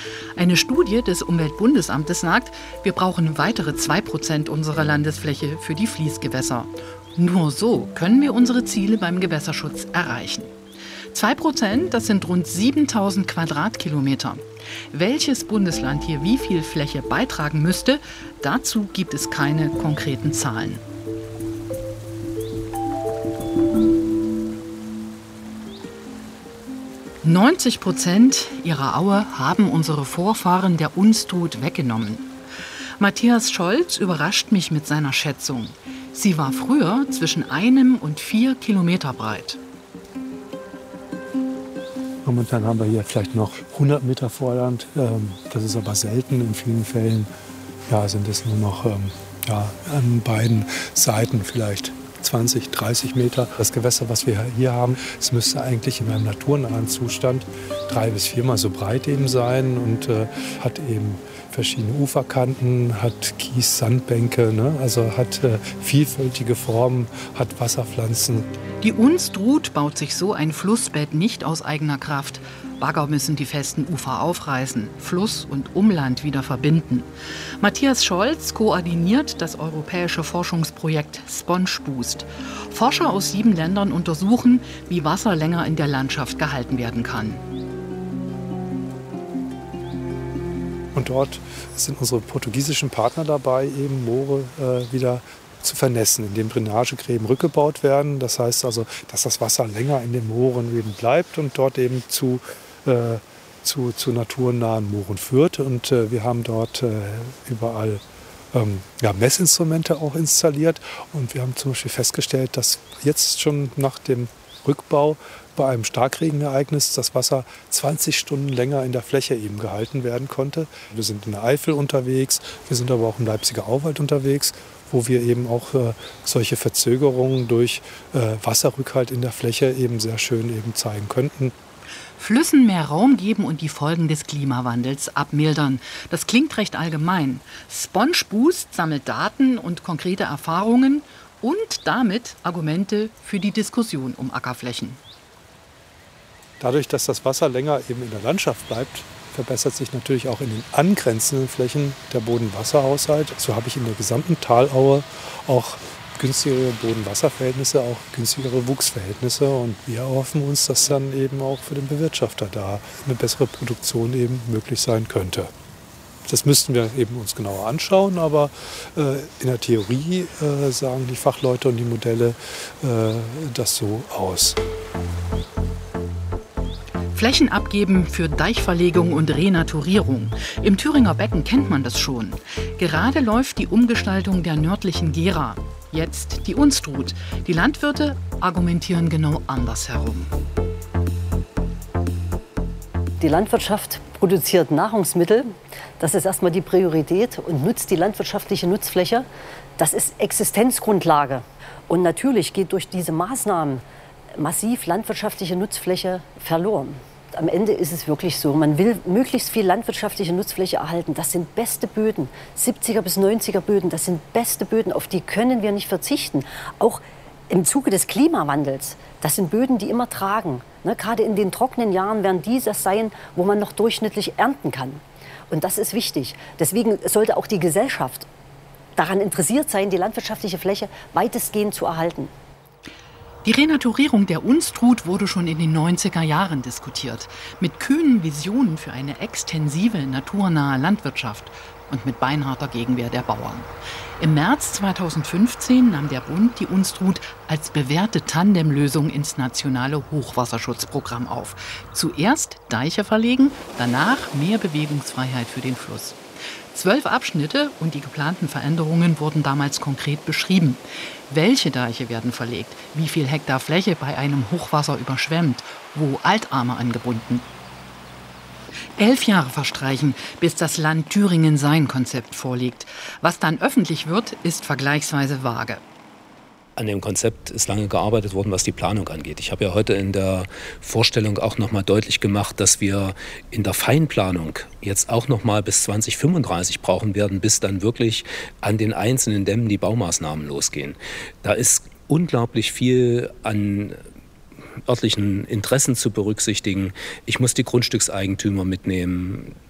Eine Studie des Umweltbundesamtes sagt, wir brauchen weitere 2% unserer Landesfläche für die Fließgewässer. Nur so können wir unsere Ziele beim Gewässerschutz erreichen. 2%, das sind rund 7.000 Quadratkilometer. Welches Bundesland hier wie viel Fläche beitragen müsste, dazu gibt es keine konkreten Zahlen. %90 ihrer Aue haben unsere Vorfahren der Unstrut weggenommen. Matthias Scholz überrascht mich mit seiner Schätzung. Sie war früher zwischen 1 und 4 Kilometer breit. Momentan haben wir hier vielleicht noch 100 Meter Vorland. Das ist aber selten. In vielen Fällen sind es nur noch an beiden Seiten vielleicht 20, 30 Meter. Das Gewässer, was wir hier haben, es müsste eigentlich in einem naturnahen Zustand 3 bis 4 Mal so breit eben sein und hat eben verschiedene Uferkanten, hat Kies-Sandbänke, also hat vielfältige Formen, hat Wasserpflanzen. Die Unstrut baut sich so ein Flussbett nicht aus eigener Kraft. Bagger müssen die festen Ufer aufreißen, Fluss und Umland wieder verbinden. Matthias Scholz koordiniert das europäische Forschungsprojekt SpongeBoost. Forscher aus 7 Ländern untersuchen, wie Wasser länger in der Landschaft gehalten werden kann. Und dort sind unsere portugiesischen Partner dabei, eben Moore wieder zu vernässen, indem Drainagegräben rückgebaut werden. Das heißt also, dass das Wasser länger in den Mooren eben bleibt und dort eben zu naturnahen Mooren führt. Und wir haben dort überall Messinstrumente auch installiert. Und wir haben zum Beispiel festgestellt, dass jetzt schon nach dem Rückbau bei einem Starkregenereignis das Wasser 20 Stunden länger in der Fläche eben gehalten werden konnte. Wir sind in der Eifel unterwegs, wir sind aber auch im Leipziger Auwald unterwegs, wo wir eben auch solche Verzögerungen durch Wasserrückhalt in der Fläche eben sehr schön eben zeigen könnten. Flüssen mehr Raum geben und die Folgen des Klimawandels abmildern. Das klingt recht allgemein. SpongeBoost sammelt Daten und konkrete Erfahrungen und damit Argumente für die Diskussion um Ackerflächen. Dadurch, dass das Wasser länger eben in der Landschaft bleibt, verbessert sich natürlich auch in den angrenzenden Flächen der Boden-Wasser-Haushalt. So habe ich in der gesamten Talaue auch günstigere Boden-Wasser-Verhältnisse, auch günstigere Wuchsverhältnisse. Und wir erhoffen uns, dass dann eben auch für den Bewirtschafter da eine bessere Produktion eben möglich sein könnte. Das müssten wir eben uns genauer anschauen, aber in der Theorie sagen die Fachleute und die Modelle das so aus. Flächen abgeben für Deichverlegung und Renaturierung. Im Thüringer Becken kennt man das schon. Gerade läuft die Umgestaltung der nördlichen Gera. Jetzt die Unstrut. Die Landwirte argumentieren genau andersherum. Die Landwirtschaft produziert Nahrungsmittel. Das ist erstmal die Priorität und nutzt die landwirtschaftliche Nutzfläche. Das ist Existenzgrundlage. Und natürlich geht durch diese Maßnahmen massiv landwirtschaftliche Nutzfläche verloren. Am Ende ist es wirklich so, man will möglichst viel landwirtschaftliche Nutzfläche erhalten. Das sind beste Böden, 70er bis 90er Böden, das sind beste Böden, auf die können wir nicht verzichten. Auch im Zuge des Klimawandels, das sind Böden, die immer tragen. Gerade in den trockenen Jahren werden die das sein, wo man noch durchschnittlich ernten kann. Und das ist wichtig. Deswegen sollte auch die Gesellschaft daran interessiert sein, die landwirtschaftliche Fläche weitestgehend zu erhalten. Die Renaturierung der Unstrut wurde schon in den 90er Jahren diskutiert. Mit kühnen Visionen für eine extensive, naturnahe Landwirtschaft und mit beinharter Gegenwehr der Bauern. Im März 2015 nahm der Bund die Unstrut als bewährte Tandemlösung ins nationale Hochwasserschutzprogramm auf. Zuerst Deiche verlegen, danach mehr Bewegungsfreiheit für den Fluss. 12 Abschnitte und die geplanten Veränderungen wurden damals konkret beschrieben. Welche Deiche werden verlegt? Wie viel Hektar Fläche bei einem Hochwasser überschwemmt? Wo Altarme angebunden? 11 Jahre verstreichen, bis das Land Thüringen sein Konzept vorlegt. Was dann öffentlich wird, ist vergleichsweise vage. An dem Konzept ist lange gearbeitet worden, was die Planung angeht. Ich habe ja heute in der Vorstellung auch noch mal deutlich gemacht, dass wir in der Feinplanung jetzt auch noch mal bis 2035 brauchen werden, bis dann wirklich an den einzelnen Dämmen die Baumaßnahmen losgehen. Da ist unglaublich viel an örtlichen Interessen zu berücksichtigen. Ich muss die Grundstückseigentümer mitnehmen.